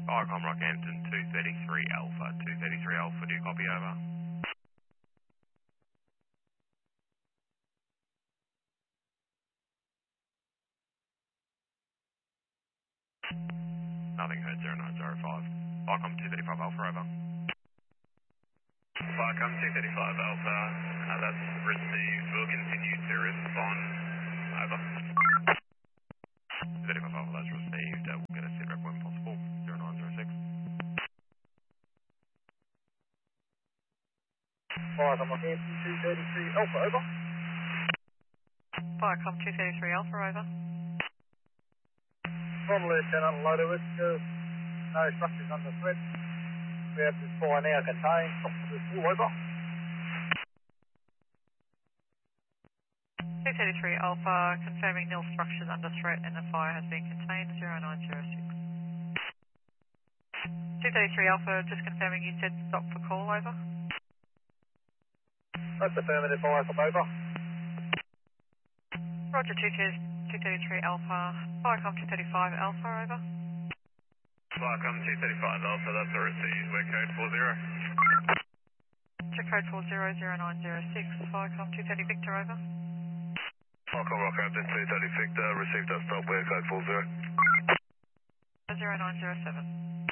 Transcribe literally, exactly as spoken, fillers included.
Viacom Rockhampton two thirty-three Alpha. two thirty-three Alpha, do you copy over? Nothing heard, zero nine zero five. Viacom two thirty-five Alpha, over. Viacom two thirty-five Alpha, uh, that's received. We'll continue to respond. Over. two thirty-five Alpha, that's received. Uh, we'll get a sit rep when possible. zero nine zero six. Viacom Rockhampton two thirty-three Alpha, over. Viacom two thirty-three Alpha, over. From Lieutenant Lodewood, uh, no structures under threat. We have this fire now contained. Stop to the full, over. two thirty-three Alpha, confirming nil structures under threat and the fire has been contained, zero nine zero six. two thirty-three Alpha, just confirming you said stop for call, over. That's affirmative, Viacom, over. Roger, two thirty-three Alpha, Viacom two thirty-five Alpha, over. Viacom two thirty-five Alpha, that's a received. We're code four zero. Check code four zero zero nine zero six, Viacom two thirty Victor, over. Viacom Rockhampton two thirty Victor, received that stop. We're code four zero. zero nine zero seven.